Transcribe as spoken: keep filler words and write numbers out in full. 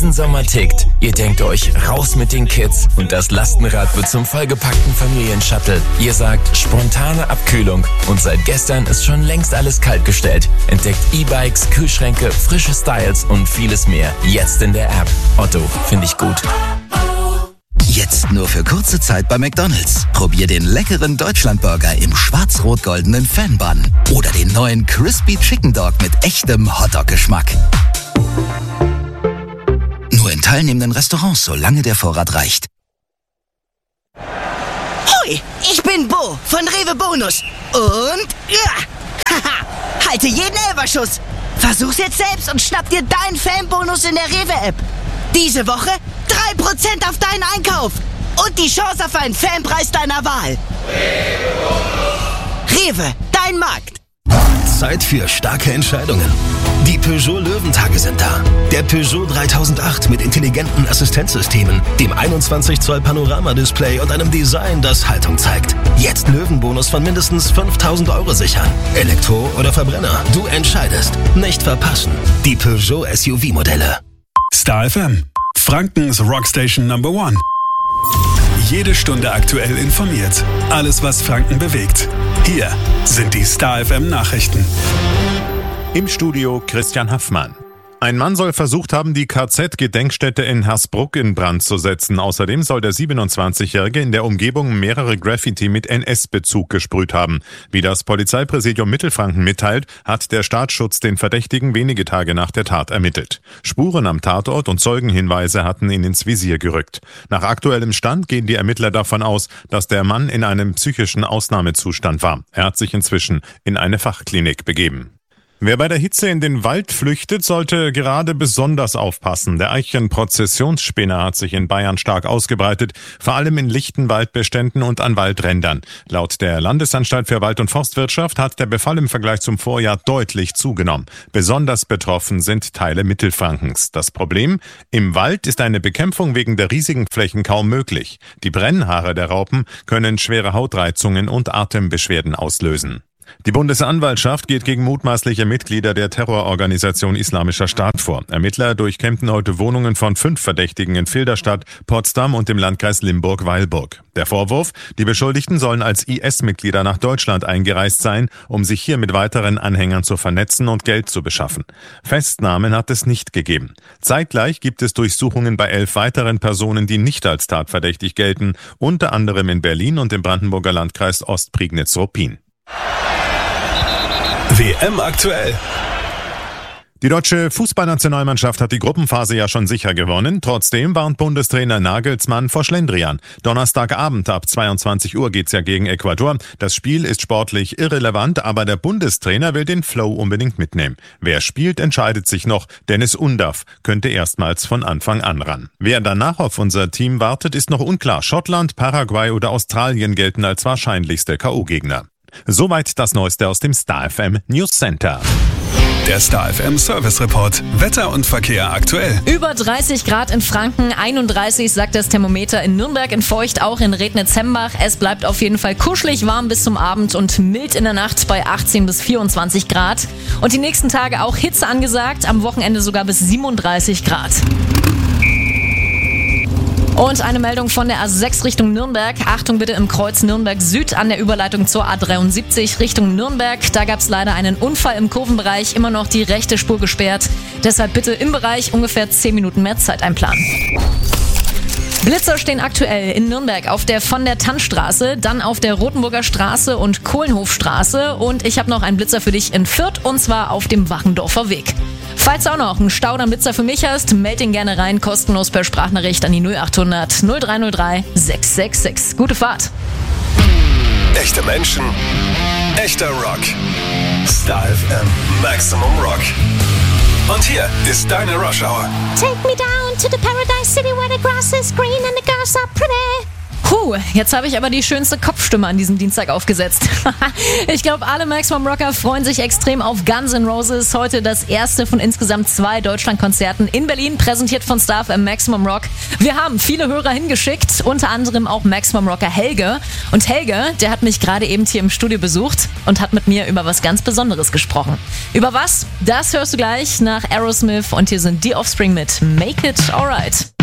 diesen Sommer tickt. Ihr denkt euch, raus mit den Kids und das Lastenrad wird zum vollgepackten Familienshuttle. Ihr sagt, spontane Abkühlung und seit gestern ist schon längst alles kaltgestellt. Entdeckt E-Bikes, Kühlschränke, frische Styles und vieles mehr. Jetzt in der App. Otto, finde ich gut. Jetzt nur für kurze Zeit bei McDonald's. Probier den leckeren Deutschlandburger im schwarz-rot-goldenen Fan-Bun oder den neuen Crispy Chicken Dog mit echtem Hotdog-Geschmack. Nur in teilnehmenden Restaurants, solange der Vorrat reicht. Hoi, ich bin Bo von Rewe Bonus. Und ja, haha, halte jeden Elferschuss. Versuch's jetzt selbst und schnapp dir deinen Fan-Bonus in der Rewe-App. Diese Woche drei Prozent auf deinen Einkauf und die Chance auf einen Fanpreis deiner Wahl. Rewe, dein Markt. Zeit für starke Entscheidungen. Die Peugeot Löwentage sind da. Der Peugeot dreitausendacht mit intelligenten Assistenzsystemen, dem einundzwanzig Zoll Panoramadisplay und einem Design, das Haltung zeigt. Jetzt Löwenbonus von mindestens fünftausend Euro sichern. Elektro oder Verbrenner, du entscheidest. Nicht verpassen. Die Peugeot S U V-Modelle. Star F M, Frankens Rockstation Number One. Jede Stunde aktuell informiert. Alles, was Franken bewegt. Hier sind die Star F M Nachrichten. Im Studio Christian Haffmann. Ein Mann soll versucht haben, die K Z-Gedenkstätte in Hersbruck in Brand zu setzen. Außerdem soll der siebenundzwanzigjährige in der Umgebung mehrere Graffiti mit N S-Bezug gesprüht haben. Wie das Polizeipräsidium Mittelfranken mitteilt, hat der Staatsschutz den Verdächtigen wenige Tage nach der Tat ermittelt. Spuren am Tatort und Zeugenhinweise hatten ihn ins Visier gerückt. Nach aktuellem Stand gehen die Ermittler davon aus, dass der Mann in einem psychischen Ausnahmezustand war. Er hat sich inzwischen in eine Fachklinik begeben. Wer bei der Hitze in den Wald flüchtet, sollte gerade besonders aufpassen. Der Eichenprozessionsspinner hat sich in Bayern stark ausgebreitet, vor allem in lichten Waldbeständen und an Waldrändern. Laut der Landesanstalt für Wald- und Forstwirtschaft hat der Befall im Vergleich zum Vorjahr deutlich zugenommen. Besonders betroffen sind Teile Mittelfrankens. Das Problem? Im Wald ist eine Bekämpfung wegen der riesigen Flächen kaum möglich. Die Brennhaare der Raupen können schwere Hautreizungen und Atembeschwerden auslösen. Die Bundesanwaltschaft geht gegen mutmaßliche Mitglieder der Terrororganisation Islamischer Staat vor. Ermittler durchkämmten heute Wohnungen von fünf Verdächtigen in Filderstadt, Potsdam und im Landkreis Limburg-Weilburg. Der Vorwurf: Die Beschuldigten sollen als I S-Mitglieder nach Deutschland eingereist sein, um sich hier mit weiteren Anhängern zu vernetzen und Geld zu beschaffen. Festnahmen hat es nicht gegeben. Zeitgleich gibt es Durchsuchungen bei elf weiteren Personen, die nicht als tatverdächtig gelten, unter anderem in Berlin und im Brandenburger Landkreis Ostprignitz-Ruppin. W M aktuell. Die deutsche Fußballnationalmannschaft hat die Gruppenphase ja schon sicher gewonnen. Trotzdem warnt Bundestrainer Nagelsmann vor Schlendrian. Donnerstagabend ab zweiundzwanzig Uhr geht's ja gegen Ecuador. Das Spiel ist sportlich irrelevant, aber der Bundestrainer will den Flow unbedingt mitnehmen. Wer spielt, entscheidet sich noch. Dennis Undaff könnte erstmals von Anfang an ran. Wer danach auf unser Team wartet, ist noch unklar. Schottland, Paraguay oder Australien gelten als wahrscheinlichste K O-Gegner. Soweit das Neueste aus dem Star F M News Center. Der Star F M Service Report. Wetter und Verkehr aktuell. Über dreißig Grad in Franken, einunddreißig sagt das Thermometer in Nürnberg, in Feucht auch, in Rednitz-Hembach. Es bleibt auf jeden Fall kuschelig warm bis zum Abend und mild in der Nacht bei achtzehn bis vierundzwanzig Grad. Und die nächsten Tage auch Hitze angesagt, am Wochenende sogar bis siebenunddreißig Grad. Und eine Meldung von der A sechs Richtung Nürnberg. Achtung bitte im Kreuz Nürnberg Süd an der Überleitung zur A dreiundsiebzig Richtung Nürnberg. Da gab es leider einen Unfall im Kurvenbereich, immer noch die rechte Spur gesperrt. Deshalb bitte im Bereich ungefähr zehn Minuten mehr Zeit einplanen. Blitzer stehen aktuell in Nürnberg auf der von der Tannstraße, dann auf der Rotenburger Straße und Kohlenhofstraße. Und ich habe noch einen Blitzer für dich in Fürth, und zwar auf dem Wachendorfer Weg. Falls du auch noch einen Stau oder einen Blitzer für mich hast, meld ihn gerne rein, kostenlos per Sprachnachricht an die null achthundert null drei null drei sechs sechs sechs. Gute Fahrt. Echte Menschen, echter Rock. Star F M Maximum Rock. Und hier ist deine Rush Hour. Take me down to the paradise city where the grass is green and the girls are pretty. Puh, jetzt habe ich aber die schönste Kopfstimme an diesem Dienstag aufgesetzt. Ich glaube, alle Maximum Rocker freuen sich extrem auf Guns N' Roses. Heute das erste von insgesamt zwei Deutschlandkonzerten in Berlin, präsentiert von Star F M Maximum Rock. Wir haben viele Hörer hingeschickt, unter anderem auch Maximum Rocker Helge. Und Helge, der hat mich gerade eben hier im Studio besucht und hat mit mir über was ganz Besonderes gesprochen. Über was? Das hörst du gleich nach Aerosmith und hier sind die Offspring mit Make It Alright.